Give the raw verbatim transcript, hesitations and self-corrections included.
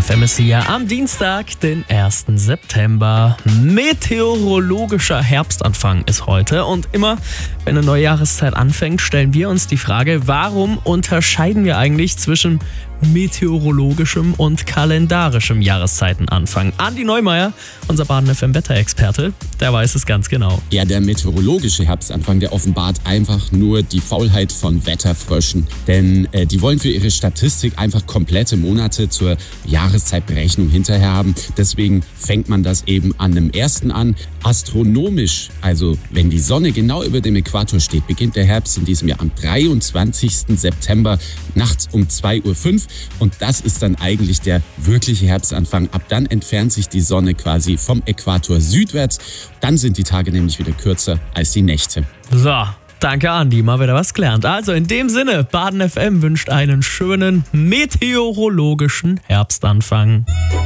F M ist hier am Dienstag, den ersten September. Meteorologischer Herbstanfang ist heute und immer, wenn eine neue Jahreszeit anfängt, stellen wir uns die Frage, warum unterscheiden wir eigentlich zwischen meteorologischem und kalendarischem Jahreszeitenanfang? Andi Neumeier, unser Baden F M-Wetterexperte, der weiß es ganz genau. Ja, der meteorologische Herbstanfang, der offenbart einfach nur die Faulheit von Wetterfröschen. Denn äh, die wollen für ihre Statistik einfach komplette Monate zur Jahreszeitberechnung hinterher haben. Deswegen fängt man das eben an dem ersten an. Astronomisch, also wenn die Sonne genau über dem Äquator steht, beginnt der Herbst in diesem Jahr am dreiundzwanzigsten September nachts um zwei Uhr fünf. Und das ist dann eigentlich der wirkliche Herbstanfang. Ab dann entfernt sich die Sonne quasi vom Äquator südwärts. Dann sind die Tage nämlich wieder kürzer als die Nächte. So, danke Andi, mal wieder was gelernt. Also in dem Sinne, Baden F M wünscht einen schönen meteorologischen Herbstanfang.